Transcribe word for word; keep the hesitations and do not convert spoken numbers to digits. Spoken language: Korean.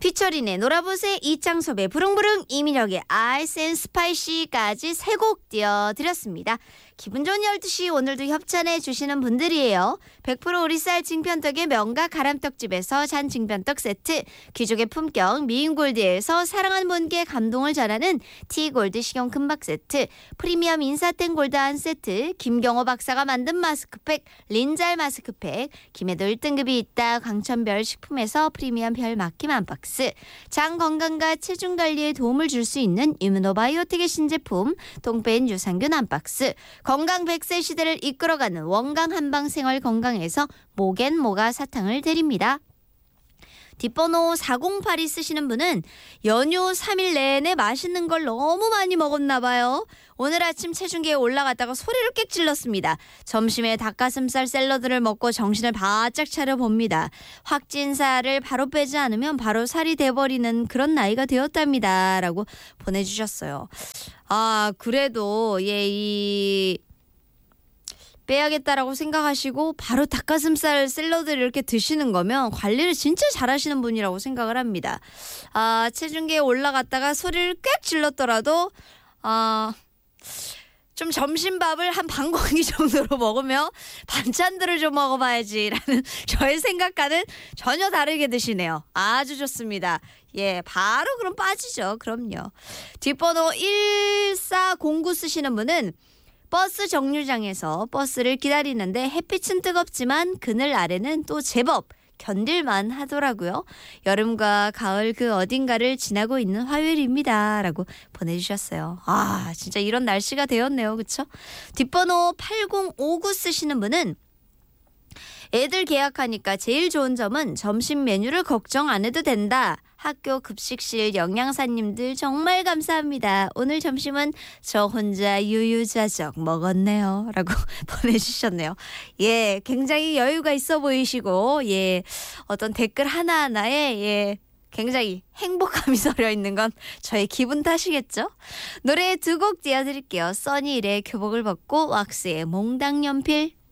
피처린의 놀아보세, 이창섭의 부릉부릉, 이민혁의 아이스 앤 스파이시까지 세 곡 띄워드렸습니다. 기분 좋은 열두 시 오늘도 협찬해 주시는 분들이에요. 백 퍼센트 오리쌀 징편떡의 명가 가람떡집에서 잔 징편떡 세트, 귀족의 품격 미인골드에서 사랑하는 분께 감동을 전하는 티골드 식용 금박 세트, 프리미엄 인사땡 골드 한 세트, 김경호 박사가 만든 마스크팩 린잘 마스크팩, 김해도 일 등급이 있다 광천별 식품에서 프리미엄 별 막힘 한 박스, 장 건강과 체중 관리에 도움을 줄 수 있는 이뮤노바이오틱의 신제품 동페인 유산균 한 박스, 건강 백 세 시대를 이끌어가는 원강 한방생활 건강에서 모겐모가 사탕을 드립니다. 뒷번호 사공팔이 쓰시는 분은 연휴 삼 일 내내 맛있는 걸 너무 많이 먹었나 봐요. 오늘 아침 체중계에 올라갔다가 소리를 꽥 질렀습니다. 점심에 닭가슴살 샐러드를 먹고 정신을 바짝 차려봅니다. 확진살을 바로 빼지 않으면 바로 살이 돼버리는 그런 나이가 되었답니다. 라고 보내주셨어요. 아, 그래도 예, 이... 빼야겠다라고 생각하시고 바로 닭가슴살 샐러드를 이렇게 드시는 거면 관리를 진짜 잘하시는 분이라고 생각을 합니다. 아, 체중계에 올라갔다가 소리를 꽥 질렀더라도 아, 좀 점심밥을 한 반 공기 정도로 먹으며 반찬들을 좀 먹어봐야지라는 저의 생각과는 전혀 다르게 드시네요. 아주 좋습니다. 예, 바로 그럼 빠지죠. 그럼요. 뒷번호 일사공구 쓰시는 분은 버스 정류장에서 버스를 기다리는데 햇빛은 뜨겁지만 그늘 아래는 또 제법 견딜만 하더라고요. 여름과 가을 그 어딘가를 지나고 있는 화요일입니다. 라고 보내주셨어요. 아, 진짜 이런 날씨가 되었네요. 그쵸? 뒷번호 팔공오구 쓰시는 분은 애들 계약하니까 제일 좋은 점은 점심 메뉴를 걱정 안 해도 된다. 학교 급식실 영양사님들 정말 감사합니다. 오늘 점심은 저 혼자 유유자적 먹었네요. 라고 보내주셨네요. 예, 굉장히 여유가 있어 보이시고 예, 어떤 댓글 하나하나에 예, 굉장히 행복감이 서려 있는 건 저의 기분 탓이겠죠? 노래 두 곡 띄워드릴게요. 써니일의 교복을 벗고 왁스의 몽당 연필.